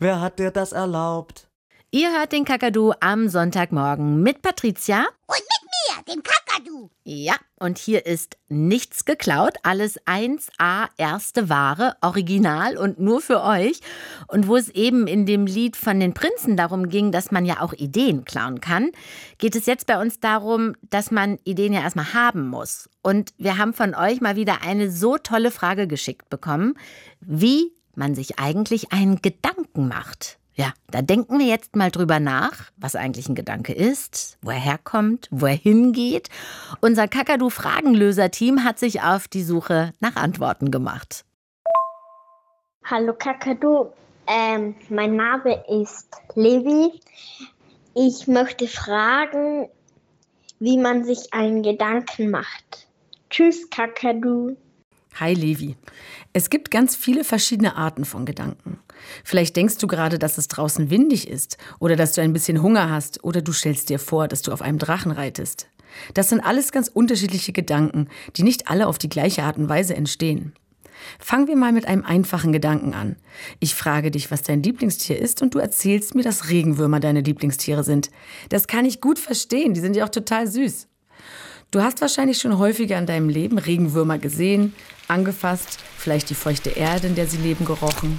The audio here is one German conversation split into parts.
Wer hat dir das erlaubt? Ihr hört den Kakadu am Sonntagmorgen mit Patricia. Und mit mir, dem Kakadu. Ja, und hier ist nichts geklaut, alles 1A, erste Ware, original und nur für euch. Und wo es eben in dem Lied von den Prinzen darum ging, dass man ja auch Ideen klauen kann, geht es jetzt bei uns darum, dass man Ideen ja erstmal haben muss. Und wir haben von euch mal wieder eine so tolle Frage geschickt bekommen, wie man sich eigentlich einen Gedanken macht. Ja, da denken wir jetzt mal drüber nach, was eigentlich ein Gedanke ist, wo er herkommt, wo er hingeht. Unser Kakadu-Fragenlöser-Team hat sich auf die Suche nach Antworten gemacht. Hallo Kakadu, mein Name ist Levi. Ich möchte fragen, wie man sich einen Gedanken macht. Tschüss Kakadu. Hi Levi. Es gibt ganz viele verschiedene Arten von Gedanken. Vielleicht denkst du gerade, dass es draußen windig ist oder dass du ein bisschen Hunger hast oder du stellst dir vor, dass du auf einem Drachen reitest. Das sind alles ganz unterschiedliche Gedanken, die nicht alle auf die gleiche Art und Weise entstehen. Fangen wir mal mit einem einfachen Gedanken an. Ich frage dich, was dein Lieblingstier ist und du erzählst mir, dass Regenwürmer deine Lieblingstiere sind. Das kann ich gut verstehen, die sind ja auch total süß. Du hast wahrscheinlich schon häufiger in deinem Leben Regenwürmer gesehen, angefasst, vielleicht die feuchte Erde, in der sie leben, gerochen.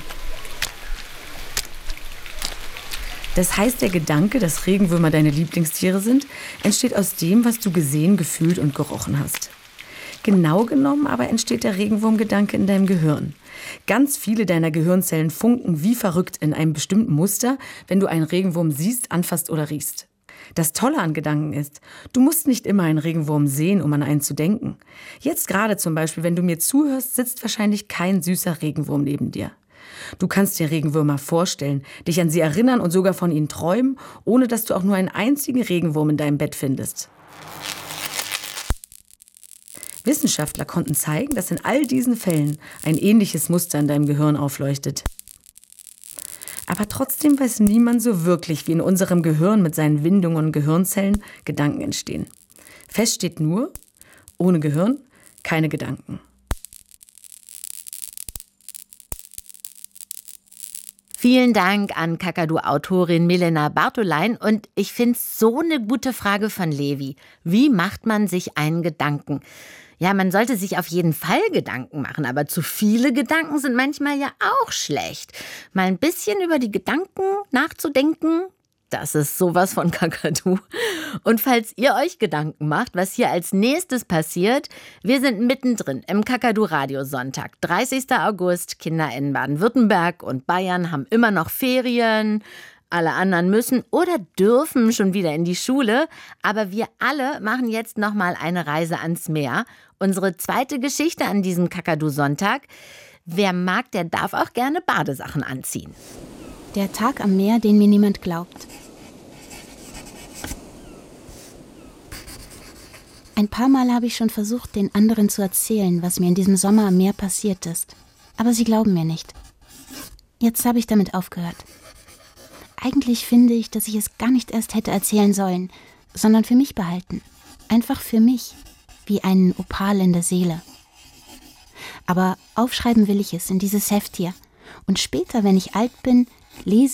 Das heißt, der Gedanke, dass Regenwürmer deine Lieblingstiere sind, entsteht aus dem, was du gesehen, gefühlt und gerochen hast. Genau genommen aber entsteht der Regenwurmgedanke in deinem Gehirn. Ganz viele deiner Gehirnzellen funken wie verrückt in einem bestimmten Muster, wenn du einen Regenwurm siehst, anfasst oder riechst. Das Tolle an Gedanken ist, du musst nicht immer einen Regenwurm sehen, um an einen zu denken. Jetzt gerade zum Beispiel, wenn du mir zuhörst, sitzt wahrscheinlich kein süßer Regenwurm neben dir. Du kannst dir Regenwürmer vorstellen, dich an sie erinnern und sogar von ihnen träumen, ohne dass du auch nur einen einzigen Regenwurm in deinem Bett findest. Wissenschaftler konnten zeigen, dass in all diesen Fällen ein ähnliches Muster in deinem Gehirn aufleuchtet. Aber trotzdem weiß niemand so wirklich, wie in unserem Gehirn mit seinen Windungen und Gehirnzellen Gedanken entstehen. Fest steht nur, ohne Gehirn keine Gedanken. Vielen Dank an Kakadu-Autorin Milena Bartolein. Und ich finde es so eine gute Frage von Levi. Wie macht man sich einen Gedanken? Ja, man sollte sich auf jeden Fall Gedanken machen, aber zu viele Gedanken sind manchmal ja auch schlecht. Mal ein bisschen über die Gedanken nachzudenken, das ist sowas von Kakadu. Und falls ihr euch Gedanken macht, was hier als nächstes passiert, wir sind mittendrin im Kakadu-Radio-Sonntag, 30. August. Kinder in Baden-Württemberg und Bayern haben immer noch Ferien. Alle anderen müssen oder dürfen schon wieder in die Schule. Aber wir alle machen jetzt nochmal eine Reise ans Meer. Unsere zweite Geschichte an diesem Kakadu-Sonntag. Wer mag, der darf auch gerne Badesachen anziehen. Der Tag am Meer, den mir niemand glaubt. Ein paar Mal habe ich schon versucht, den anderen zu erzählen, was mir in diesem Sommer am Meer passiert ist. Aber sie glauben mir nicht. Jetzt habe ich damit aufgehört. Eigentlich finde ich, dass ich es gar nicht erst hätte erzählen sollen, sondern für mich behalten. Einfach für mich, wie einen Opal in der Seele. Aber aufschreiben will ich es in dieses Heft hier. Und später, wenn ich alt bin, lese